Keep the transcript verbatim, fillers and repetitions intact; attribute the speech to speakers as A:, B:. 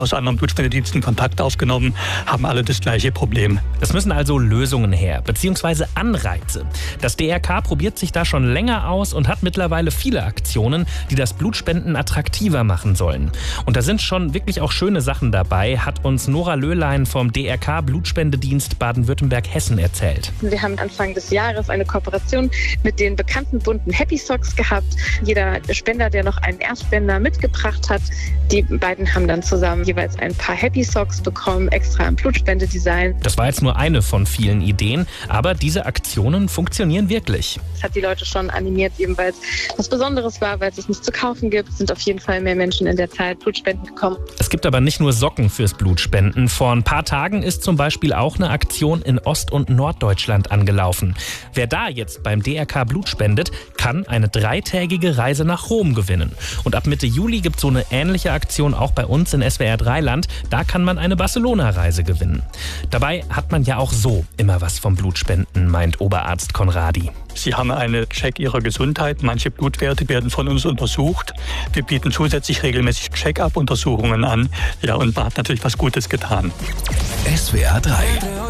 A: aus anderen Blutspendediensten Kontakt aufgenommen, haben alle das gleiche Problem.
B: Es müssen also Lösungen her, beziehungsweise Anreize. Das D R K probiert sich da schon länger aus und hat mittlerweile viele Aktionen, die das Blutspenden attraktiver machen sollen. Und da sind schon wirklich auch schöne Sachen dabei, hat uns Nora Löhlein vom D R K Blutspendedienst Baden-Württemberg-Hessen erzählt.
C: Wir haben Anfang des Jahres eine Kooperation mit den bekannten bunten Happy Socks gehabt. Jeder Spender, der noch einen Erstspender mitgebracht hat, die beiden haben dann zusammen jeweils ein paar Happy Socks bekommen, extra im Blutspende-Design.
B: Das war jetzt nur eine von vielen Ideen, aber diese Aktionen funktionieren wirklich.
C: Das hat die Leute schon animiert, eben weil es was Besonderes war, weil es es nicht zu kaufen gibt, sind auf jeden Fall mehr Menschen in der Zeit Blutspenden gekommen.
B: Es gibt aber nicht nur Socken fürs Blutspenden. Vor ein paar Tagen ist zum Beispiel auch eine Aktion in Ost- und Norddeutschland angelaufen. Wer da jetzt beim D R K Blut spendet, kann eine dreitägige Reise nach Rom gewinnen. Und ab Mitte Juli gibt es so eine ähnliche Aktion auch bei uns in S W R drei Land. Da kann man eine Barcelona-Reise gewinnen. Dabei hat man ja auch so immer was vom Blutspenden, meint Oberarzt Conradi.
A: Sie haben einen Check Ihrer Gesundheit. Manche Blutwerte werden von uns untersucht. Wir bieten zusätzlich regelmäßig Check-up-Untersuchungen an. Ja, und man hat natürlich was Gutes getan.
D: S W R drei